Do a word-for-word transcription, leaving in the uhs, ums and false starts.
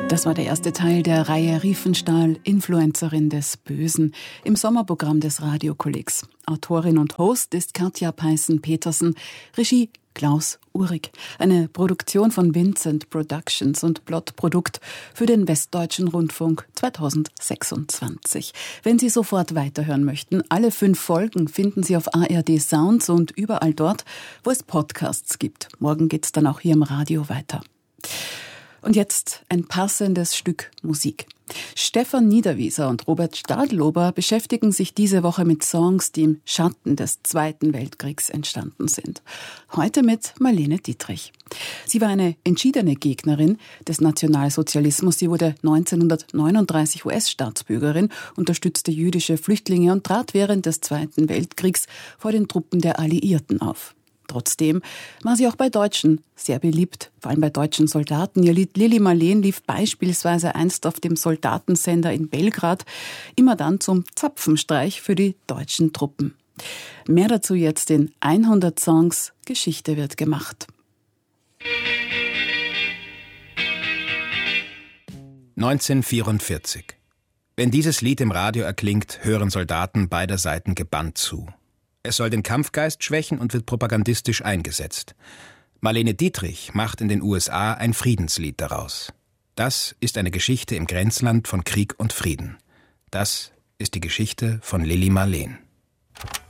Das war der erste Teil der Reihe Riefenstahl, Influencerin des Bösen, im Sommerprogramm des Radiokollegs. Autorin und Host ist Katja Peißen-Petersen, Regie Klaus Uhrig. Eine Produktion von Vincent Productions und Plot-Produkt für den Westdeutschen Rundfunk zweitausendsechsundzwanzig. Wenn Sie sofort weiterhören möchten, alle fünf Folgen finden Sie auf A R D Sounds und überall dort, wo es Podcasts gibt. Morgen geht's dann auch hier im Radio weiter. Und jetzt ein passendes Stück Musik. Stefan Niederwieser und Robert Stadelober beschäftigen sich diese Woche mit Songs, die im Schatten des Zweiten Weltkriegs entstanden sind. Heute mit Marlene Dietrich. Sie war eine entschiedene Gegnerin des Nationalsozialismus. Sie wurde neunzehnhundertneununddreißig U S-Staatsbürgerin, unterstützte jüdische Flüchtlinge und trat während des Zweiten Weltkriegs vor den Truppen der Alliierten auf. Trotzdem war sie auch bei Deutschen sehr beliebt, vor allem bei deutschen Soldaten. Ihr Lied Lili Marleen lief beispielsweise einst auf dem Soldatensender in Belgrad, immer dann zum Zapfenstreich für die deutschen Truppen. Mehr dazu jetzt in hundert Songs, Geschichte wird gemacht. neunzehnhundertvierundvierzig. Wenn dieses Lied im Radio erklingt, hören Soldaten beider Seiten gebannt zu. Es soll den Kampfgeist schwächen und wird propagandistisch eingesetzt. Marlene Dietrich macht in den U S A ein Friedenslied daraus. Das ist eine Geschichte im Grenzland von Krieg und Frieden. Das ist die Geschichte von Lili Marleen.